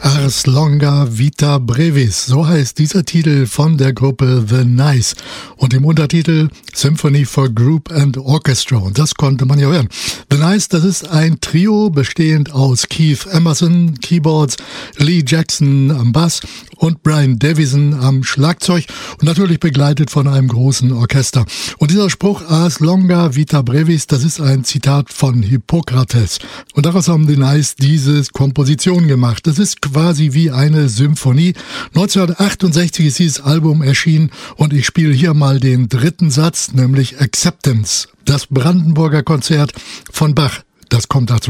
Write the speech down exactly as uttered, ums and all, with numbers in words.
Ars longa vita brevis, so heißt dieser Titel von der Gruppe The Nice und im Untertitel Symphony for Group and Orchestra. Und das konnte man ja hören. The Nice, das ist ein Trio bestehend aus Keith Emerson, Keyboards, Lee Jackson am Bass und Brian Davison am Schlagzeug und natürlich begleitet von einem großen Orchester. Und dieser Spruch Ars longa vita brevis, das ist ein Zitat von Hippokrates. Und daraus haben The Nice diese Komposition gemacht. Das ist quasi wie eine Symphonie. neunzehnhundertachtundsechzig ist dieses Album erschienen und ich spiele hier mal den dritten Satz, nämlich Acceptance. Das Brandenburger Konzert von Bach, das kommt dazu.